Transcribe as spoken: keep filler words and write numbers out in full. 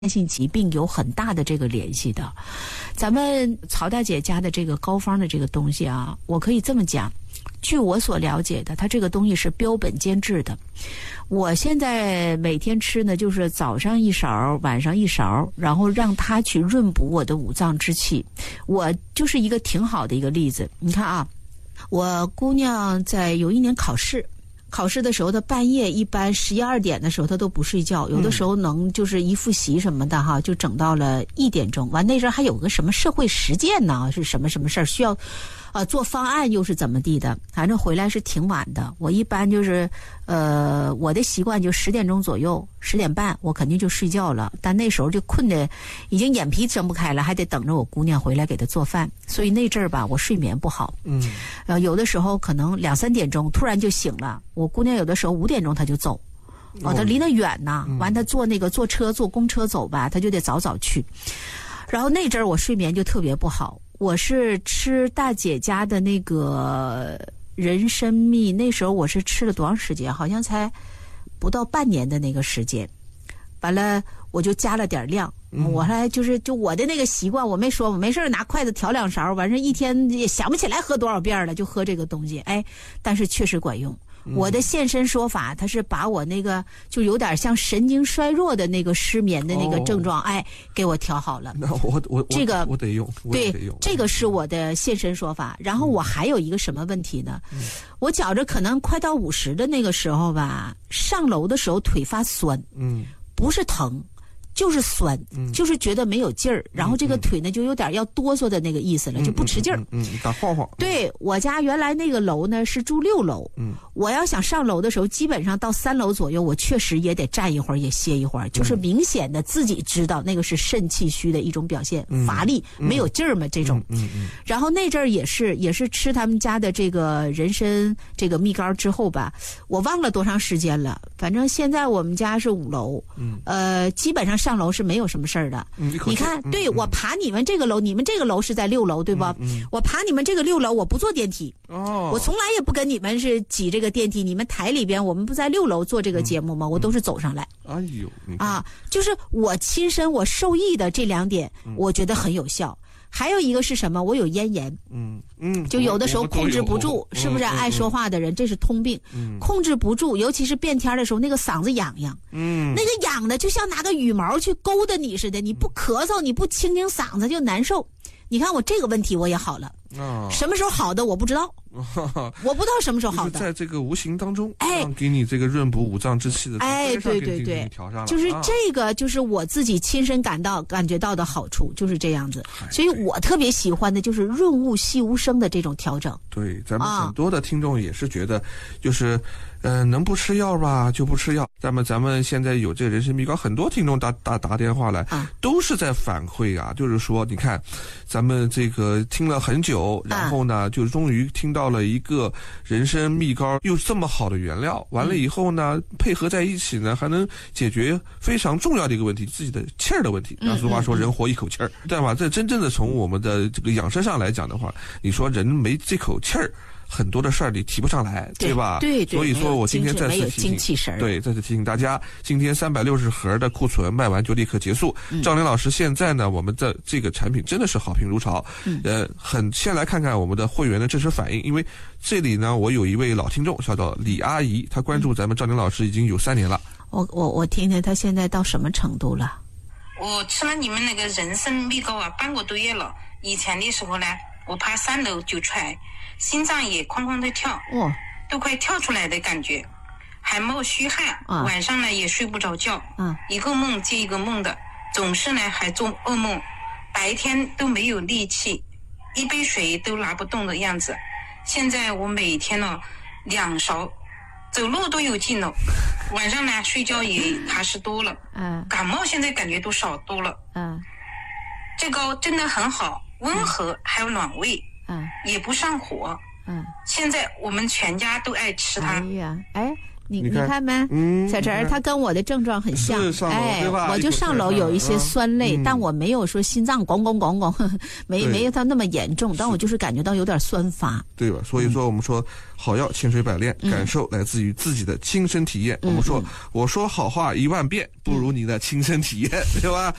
慢性疾病有很大的这个联系的。咱们曹大姐家的这个膏方的这个东西啊，我可以这么讲，据我所了解的，它这个东西是标本兼治的。我现在每天吃呢，就是早上一勺，晚上一勺，然后让它去润补我的五脏之气。我就是一个挺好的一个例子。你看啊，我姑娘在有一年考试。考试的时候，他半夜一般十一二点的时候，他都不睡觉，有的时候能就是一复习什么的哈，就整到了一点钟。完那阵还有个什么社会实践呢，是什么什么事儿需要，呃，做方案又是怎么地的，反正回来是挺晚的。我一般就是，呃，我的习惯就十点钟左右，十点半我肯定就睡觉了。但那时候就困得已经眼皮睁不开了，还得等着我姑娘回来给她做饭，所以那阵儿吧，我睡眠不好。嗯，呃，有的时候可能两三点钟突然就醒了。我姑娘有的时候五点钟她就走，哦，她离得远呢，完她坐那个坐车坐公车走吧，她就得早早去。然后那阵儿我睡眠就特别不好，我是吃大姐家的那个人参蜜，那时候我是吃了多长时间？好像才不到半年的那个时间。完了我就加了点量，嗯、我还就是就我的那个习惯，我没说我没事拿筷子调两勺，完事一天也想不起来喝多少遍了，就喝这个东西，哎，但是确实管用。我的现身说法，他是把我那个就有点像神经衰弱的那个失眠的那个症状，哦、哎，给我调好了。 那我我这个我得用，我对得用， 这个是我的现身说法。然后我还有一个什么问题呢？嗯、我觉着可能快到五十的那个时候吧，上楼的时候腿发酸，嗯，不是疼。就是酸，嗯、就是觉得没有劲儿，然后这个腿呢就有点要哆嗦的那个意思了，嗯、就不持劲儿， 嗯，嗯打晃晃。 对，我家原来那个楼呢是住六楼，嗯，我要想上楼的时候，基本上到三楼左右，我确实也得站一会儿，也歇一会儿，就是明显的自己知道那个是肾气虚的一种表现，嗯、乏力、没有劲儿嘛这种。嗯 嗯, 嗯。然后那阵儿也是也是吃他们家的这个人参这个蜜膏之后吧，我忘了多长时间了，反正现在我们家是五楼，嗯，呃，基本上上楼是没有什么事儿的。嗯、你看，对、嗯、我爬你们这个楼，你们这个楼是在六楼对吧？嗯嗯、我爬你们这个六楼，我不坐电梯。哦。我从来也不跟你们是挤这个电梯，你们台里边我们不在六楼做这个节目吗？嗯、我都是走上来。 哎呦， 啊，就是我亲身我受益的这两点，嗯、我觉得很有效。还有一个是什么？我有咽炎，嗯嗯，就有的时候控制不住，是不是？爱说话的人，这是通病，嗯，控制不住，尤其是变天的时候，那个嗓子痒痒，嗯，那个痒的就像拿个羽毛去勾搭你似的，你不咳嗽，你不清清嗓子就难受。你看我这个问题我也好了，啊、什么时候好的我不知道，我不知道什么时候好的， 在这个无形当中，哎，给你这个润补五脏之气的， 哎，对对对，就是这个，就是我自己亲身感到感觉到的好处，就是这样子，所以我特别喜欢的就是润物细无声的这种调整。 对，咱们很多的听众也是觉得，就是。呃，能不吃药吧就不吃药。咱们咱们现在有这个人参蜜膏，很多听众打打打电话来，啊、都是在反馈啊，就是说，你看，咱们这个听了很久，然后呢，啊、就终于听到了一个人参蜜膏又这么好的原料，完了以后呢，嗯、配合在一起呢，还能解决非常重要的一个问题，自己的气儿的问题。那俗话说，人活一口气儿，对吧？这真正的从我们的这个养生上来讲的话，你说人没这口气儿。很多的事儿你提不上来， 对, 对吧？ 对对。 所以说我今天再次提醒， 对，再次提醒大家，今天三百六十盒的库存卖完就立刻结束。嗯、赵玲老师，现在呢，我们的这个产品真的是好评如潮。嗯、呃，很先来看看我们的会员的真实反应，因为这里呢，我有一位老听众叫做李阿姨，她关注咱们赵玲老师已经有三年了。 我我我听听她现在到什么程度了？ 我吃了你们那个人参蜜膏啊，半个多月了。以前的时候呢，我爬三楼就踹。心脏也哐哐的跳，哦，都快跳出来的感觉，还冒虚汗，啊、晚上呢也睡不着觉，嗯，一个梦接一个梦的，总是呢还做噩梦，白天都没有力气，一杯水都拿不动的样子。现在我每天呢两勺，走路都有劲了，晚上呢睡觉也踏实多了，嗯，感冒现在感觉都少多了，嗯，这个真的很好，温和还有暖胃。嗯，也不上火。嗯，现在我们全家都爱吃它。 哎呀，哎， 你你看没？嗯，小陈他跟我的症状很像，哎，我就上楼有一些酸累，但我没有说心脏咣咣咣咣，没没有他那么严重，但我就是感觉到有点酸乏， 对吧？所以说我们说好药千锤百炼，感受来自于自己的亲身体验。我们说我说好话一万遍，不如你的亲身体验，对吧？